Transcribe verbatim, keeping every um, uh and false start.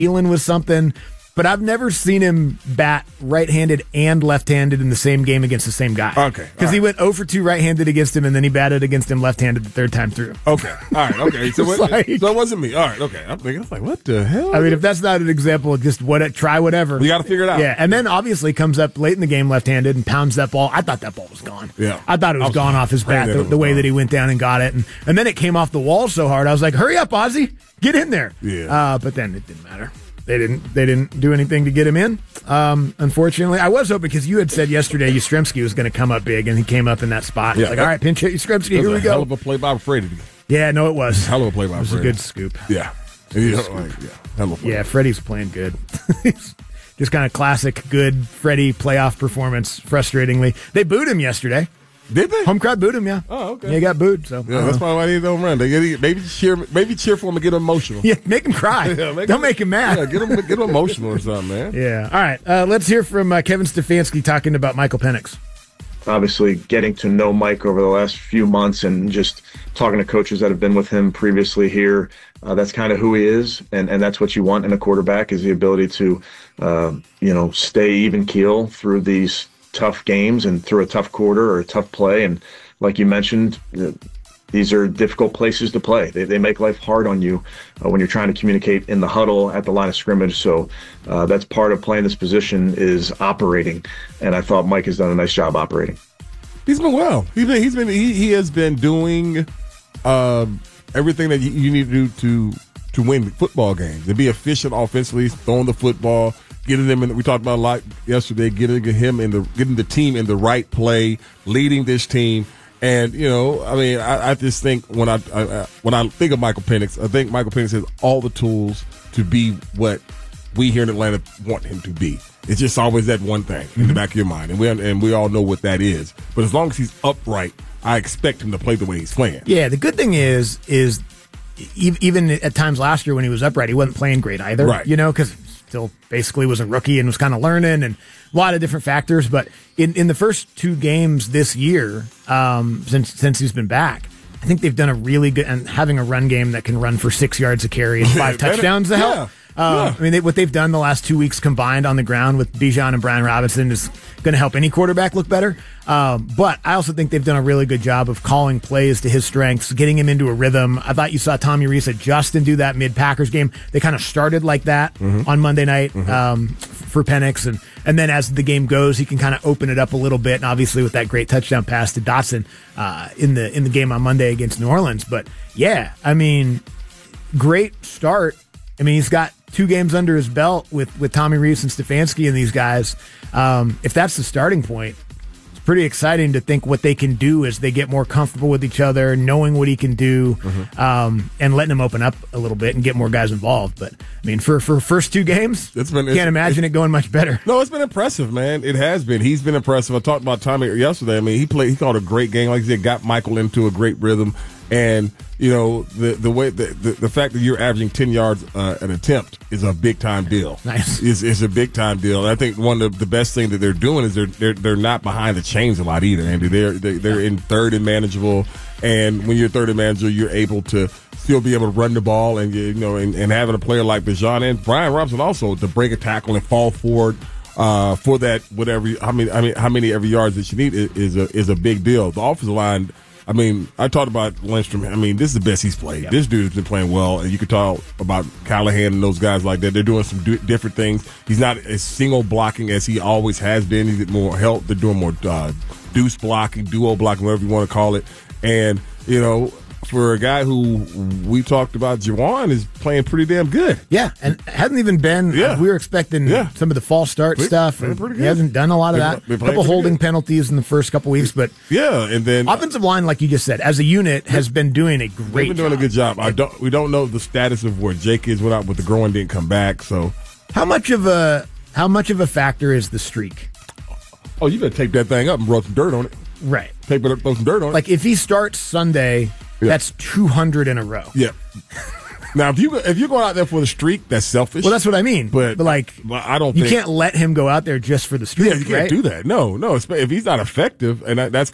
dealing with something. But I've never seen him bat right-handed and left-handed in the same game against the same guy. Okay. Because right. he went oh for two right-handed against him, and then he batted against him left-handed the third time through. Okay. All right. Okay. So, what, like, so it wasn't me. All right. Okay. I'm thinking, I was like, what the hell? I mean, if that's not an example of just what try whatever. We got to figure it out. Yeah. And then obviously comes up late in the game left-handed and pounds that ball. I thought that ball was gone. Yeah. I thought it was, was gone off his bat the, the way gone. that he went down and got it. And, and then it came off the wall so hard. I was like, hurry up, Ozzie. Get in there. Yeah. Uh, but then it didn't matter. They didn't. They didn't do anything to get him in. Um, unfortunately, I was hoping because you had said yesterday Yastrzemski was going to come up big, and he came up in that spot. Yeah, like, all right, pinch hit Yastrzemski. Here we a go. Hell of a play by Freddie. Yeah, no, it was. Hell of a play by It was Freddie. a good scoop. Yeah. Yeah. Like, yeah. Hell of a yeah, Freddie's playing good. Just kind of classic, good Freddie playoff performance. Frustratingly, they booed him yesterday. Did they? Home crowd booed him, yeah. Oh, okay. Yeah, he got booed. So yeah, that's probably why they don't run. They get, maybe cheer, maybe cheer for him and get him emotional. Yeah, make him cry. yeah, make don't him, make him mad. Yeah, get him, get him emotional or something, man. Yeah. All right. Uh, let's hear from uh, Kevin Stefanski talking about Michael Penix. Obviously, getting to know Mike over the last few months and just talking to coaches that have been with him previously here, uh, that's kind of who he is, and, and that's what you want in a quarterback is the ability to, uh, you know, stay even keel through these tough games and through a tough quarter or a tough play. And like you mentioned, uh, these are difficult places to play. They, they make life hard on you uh, when you're trying to communicate in the huddle at the line of scrimmage. So uh, that's part of playing this position is operating. And I thought Mike has done a nice job operating. He's been well. He's been, he's been, he, he has been doing um, everything that you, you need to do to, to win football games and be efficient offensively, throwing the football, getting them in. We talked about a lot yesterday, getting him in the, getting the team in the right play, leading this team. And, you know, I mean, I, I just think when I, I when I think of Michael Penix, I think Michael Penix has all the tools to be what we here in Atlanta want him to be. It's just always that one thing in the back of your mind, and we and we all know what that is. But as long as he's upright, I expect him to play the way he's playing. Yeah, the good thing is is even at times last year when he was upright, he wasn't playing great either. Right. You know, because still basically was a rookie and was kind of learning and a lot of different factors. But in, in the first two games this year, um, since since he's been back, I think they've done a really good and having a run game that can run for six yards a carry and five touchdowns to help. Yeah. Uh, yeah. I mean, they, what they've done the last two weeks combined on the ground with Bijan and Brian Robinson is going to help any quarterback look better. Um, but I also think they've done a really good job of calling plays to his strengths, getting him into a rhythm. I thought you saw Tommy Rees at Justin do that mid-Packers game. They kind of started like that mm-hmm. on Monday night mm-hmm. um, for Penix. And, and then as the game goes, he can kind of open it up a little bit. And obviously with that great touchdown pass to Dotson uh, in the in the game on Monday against New Orleans. But, yeah, I mean, great start. I mean, he's got two games under his belt with, with Tommy Rees and Stefanski and these guys. Um, if that's the starting point, it's pretty exciting to think what they can do as they get more comfortable with each other, knowing what he can do, mm-hmm. um, and letting him open up a little bit and get more guys involved. But, I mean, for, for first two games, it's been, can't it's, imagine it's, it going much better. No, it's been impressive, man. It has been. He's been impressive. I talked about Tommy yesterday. I mean, he played. He called a great game. Like he said, got Michael into a great rhythm. And, you know, the the way the, the, the fact that you're averaging ten yards uh, an attempt is a big time deal. Nice. It's, it's a big time deal. And I think one of the best things that they're doing is they're they're, they're not behind the chains a lot either, Andy. They're they, they're in third and manageable. And when you're third and manageable, you're able to still be able to run the ball and, you know, and, and having a player like Bijan and Brian Robinson also to break a tackle and fall forward. Uh, for that, whatever, how many, I mean, how many every yards that you need is, is a is a big deal. The offensive line, I mean, I talked about Lindstrom. I mean, this is the best he's played. Yep. This dude has been playing well, and you could talk about Callahan and those guys like that. They're doing some d- different things. He's not as single blocking as he always has been. He's getting more help. They're doing more uh, deuce blocking, duo blocking, whatever you want to call it. And, you know, for a guy who we talked about, Juwan is playing pretty damn good. Yeah, and hasn't even been, yeah. uh, we were expecting yeah. some of the false start Play, stuff. Pretty good. He hasn't done a lot of been, that. A been couple holding good. penalties in the first couple weeks, but yeah, and then offensive line, like you just said, as a unit, has been doing a great they've been doing job. a good job. I don't, we don't know the status of where Jake is without, but the groin didn't come back. So, how much of a how much of a factor is the streak? Oh, you better take that thing up and rub some dirt on it. Right. Take throw some dirt on it. Like if he starts Sunday, yeah. that's two hundred in a row. Yeah. Now, if you if you're going out there for the streak, that's selfish. Well, that's what I mean. But, but like, but I don't. You think, can't let him go out there just for the streak. Yeah, you can't right? do that. No, no. If he's not effective, and that, that's